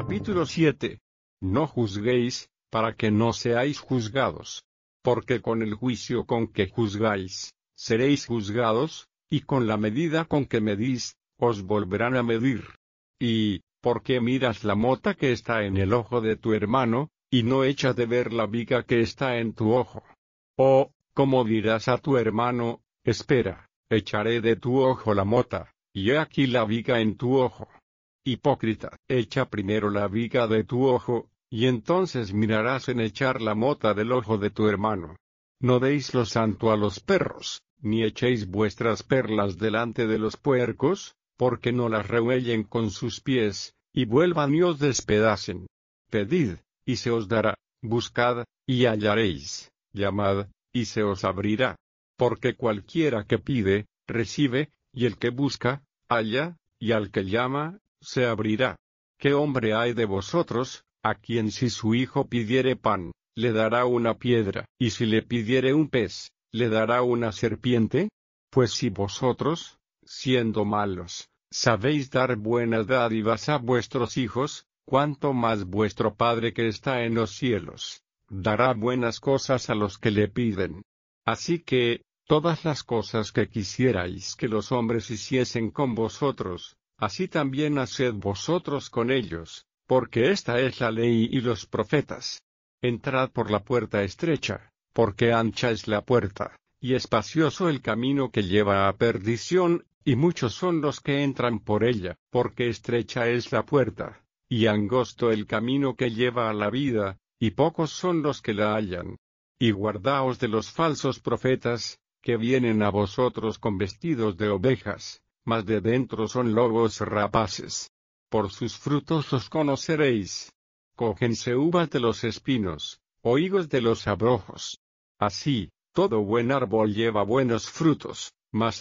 Capítulo 7. No juzguéis, para que no seáis juzgados. Porque con el juicio con que juzgáis, seréis juzgados, y con la medida con que medís, os volverán a medir. Y, ¿por qué miras la mota que está en el ojo de tu hermano, y no echas de ver la viga que está en tu ojo? O, ¿cómo dirás a tu hermano, espera, echaré de tu ojo la mota, y he aquí la viga en tu ojo? Hipócrita, echa primero la viga de tu ojo, y entonces mirarás en echar la mota del ojo de tu hermano. No deis lo santo a los perros, ni echéis vuestras perlas delante de los puercos, porque no las rehuellen con sus pies, y vuelvan y os despedacen. Pedid, y se os dará, buscad, y hallaréis, llamad, y se os abrirá. Porque cualquiera que pide, recibe, y el que busca, halla, y al que llama, se abrirá. ¿Qué hombre hay de vosotros, a quien si su hijo pidiere pan, le dará una piedra, y si le pidiere un pez, le dará una serpiente? Pues si vosotros, siendo malos, sabéis dar buenas dádivas a vuestros hijos, cuánto más vuestro Padre que está en los cielos, dará buenas cosas a los que le piden. Así que, todas las cosas que quisierais que los hombres hiciesen con vosotros, así también haced vosotros con ellos, porque esta es la ley y los profetas. Entrad por la puerta estrecha, porque ancha es la puerta, y espacioso el camino que lleva a perdición, y muchos son los que entran por ella, porque estrecha es la puerta, y angosto el camino que lleva a la vida, y pocos son los que la hallan. Y guardaos de los falsos profetas, que vienen a vosotros con vestidos de ovejas, mas de dentro son lobos rapaces. Por sus frutos los conoceréis. Cógense uvas de los espinos, o higos de los abrojos. Así, todo buen árbol lleva buenos frutos, mas